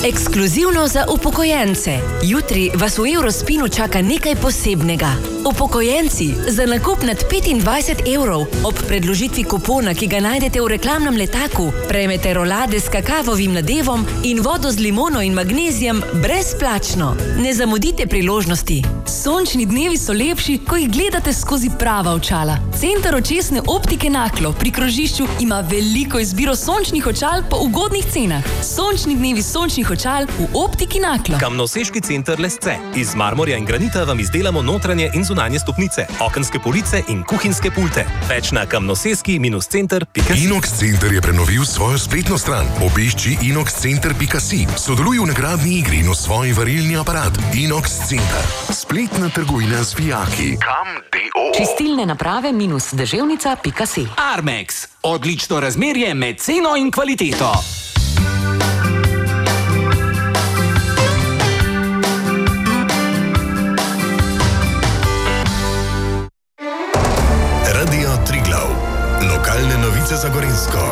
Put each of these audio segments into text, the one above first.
Ekskluzivno za upokojence. Jutri vas v Eurospinu čaka nekaj posebnega. Upokojenci, za nakup nad 25 evrov ob predložitvi kupona, ki ga najdete v reklamnem letaku, prejmete rolade s kakavovim nadevom in vodo z limono in magnezijem brezplačno. Ne zamudite priložnosti. Sončni dnevi so lepši, ko jih gledate skozi prava očala. Center očesne optike Naklo pri krožišču ima veliko izbiro sončnih očal po ugodnih cenah. Sončni dnevi sončnih očal v optiki Naklo. Kamnoseški center Lesce. Iz marmorja in granita vam izdelamo notranje in zunanje stopnice, okenske police in kuhinjske pulte. Več na kamnoseski-center.si. Inox Center je prenovil svojo spletno stran. Obišči inoxcenter.si. Sodeluj v nagradni igri in osvoji varilni aparat. Inox Center. Spletna trgovina z vijaki. Čistilne naprave -deževnica.si. Armex. Odlično razmerje med ceno in kvaliteto. Radio Triglav. Lokalne novice za Gorenjsko.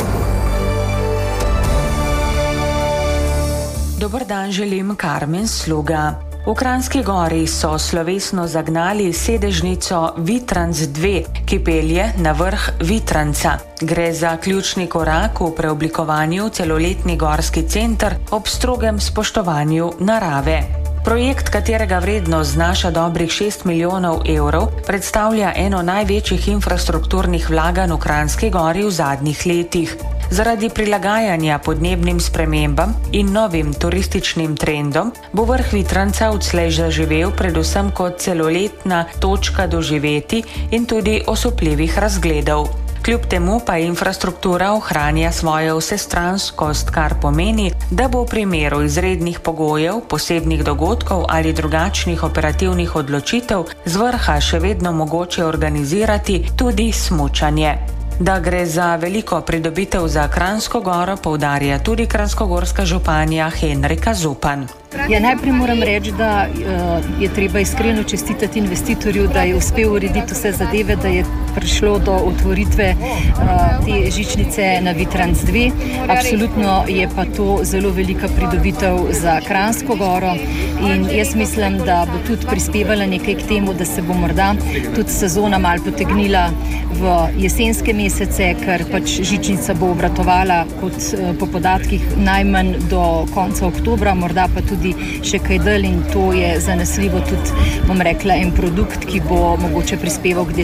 Dober dan želim, Karmen Sluga. V Kranjski Gori so slovesno zagnali sedežnico Vitrans 2, ki pelje na vrh Vitranca. Gre za ključni korak v preoblikovanju celoletni gorski center ob strogem spoštovanju narave. Projekt, katerega vrednost znaša dobrih 6 milijonov evrov, predstavlja eno največjih infrastrukturnih vlaganj v Kranjski Gori v zadnjih letih. Zaradi prilagajanja podnebnim spremembam in novim turističnim trendom bo vrh Vitranca odslej zaživel predvsem kot celoletna točka doživeti in tudi osupljivih razgledov. Kljub temu pa infrastruktura ohranja svojo vsestranskost, kar pomeni, da bo v primeru izrednih pogojev, posebnih dogodkov ali drugačnih operativnih odločitev z vrha še vedno mogoče organizirati tudi smučanje. Da gre za veliko pridobitev za Kranjsko Goro, poudarja tudi kranjskogorska županja Henrika Zupan. Ja, najprej moram reči, da je treba iskreno čestitati investitorju, da je uspel urediti vse zadeve, da je prišlo do otvoritve te žičnice na Vitrans 2. Absolutno je pa to zelo velika pridobitev za Kranjsko Goro in jaz mislim, da bo tudi prispevala nekaj k temu, da se bo morda tudi sezona malo potegnila v jesenske mesece, ker pač žičnica bo obratovala kot po podatkih najmanj do konca oktobra, morda pa tudi še kaj dalj in to je zanesljivo tudi, bom rekla, en produkt, ki bo mogoče prispeval k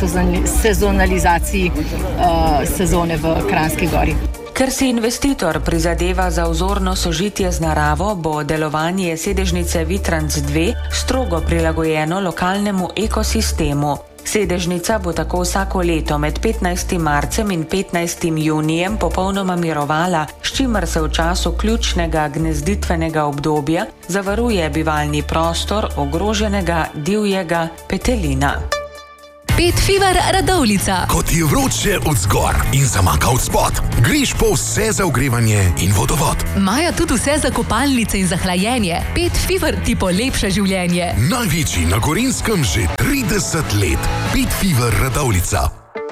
desezonalizaciji sezone v Kranjski Gori. Ker si investitor prizadeva za vzorno sožitje z naravo, bo delovanje sedežnice Vitrans 2 strogo prilagojeno lokalnemu ekosistemu. Sedežnica bo tako vsako leto med 15. marcem in 15. junijem popolnoma mirovala, s čimer se v času ključnega gnezditvenega obdobja zavaruje bivalni prostor ogroženega divjega petelina. Pet Fever Radovljica. Kot je vroče od zgor in zamaka od spod, greš po vse za ogrevanje in vodovod. Imajo tudi vse za kopalnice in za hlajenje. Pet Fever ti polepša življenje. Največji na Gorenjskem že 30 let. Pet Fever Radovljica.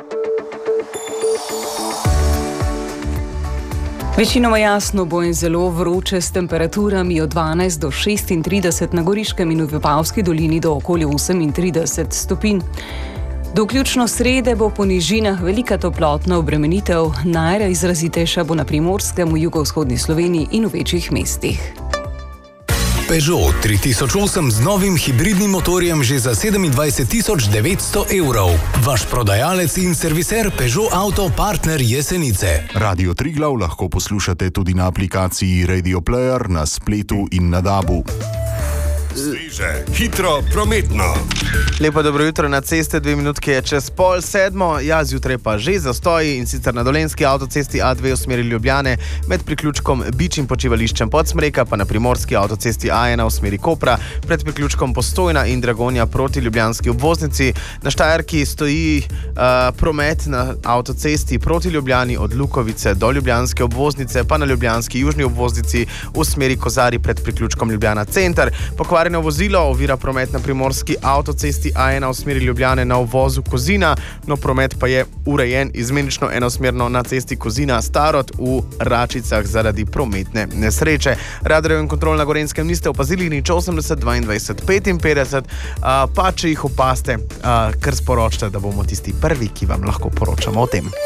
Večinoma jasno bo in zelo vroče s temperaturami od 12 do 36 na Goriškem in v Vipavski dolini do okoli 38 stopinj. Do vključno srede bo po nižinah velika toplotna obremenitev, najizrazitejša bo na Primorskem, v jugovzhodni Sloveniji in v večjih mestih. Peugeot 3008 z novim hibridnim motorjem že za 27.900 evrov. Vaš prodajalec in serviser Peugeot Auto Partner Jesenice. Radio Triglav lahko poslušate tudi na aplikaciji Radio Player, na spletu in na DAB-u. Sveže, hitro, prometno. Lepo dobro jutro, na ceste 2 minutke je čez 6:30, ja, zjutraj pa že zastoji in sicer na Dolenjski avtocesti A2 v smeri Ljubljane med priključkom Bič in počivališčem Podsmreka, pa na Primorski avtocesti A1 v smeri Kopra pred priključkom Postojna in Dragonja proti ljubljanski obvoznici. Na Štajerki stoji promet na avtocesti proti Ljubljani od Lukovice do ljubljanske obvoznice, pa na ljubljanski južni obvoznici v smeri Kozari pred priključkom Ljubljana Center. Pokvarjena Nevarno vozilo ovira promet na primorski avtocesti A1 v smeri Ljubljane na uvozu Kozina, no promet pa je urejen izmenično enosmerno na cesti Kozina Starod v Račicah zaradi prometne nesreče. Radarjev in kontrol na Gorenjskem niste opazili nič 80 22 55, pa če jih opaste, kar sporočite, da bomo tisti prvi, ki vam lahko poročamo o tem.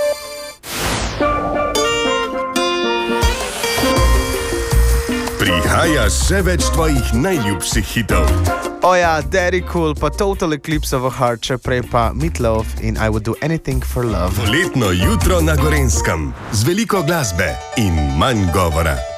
Prihaja še več tvojih najljubših hitov. Oja, Daddy Cool, pa Total Eclipse of a Heart, če prej pa Meatloaf in I Would Do Anything for Love. Poletno jutro na Gorenjskem z veliko glasbe in manj govora.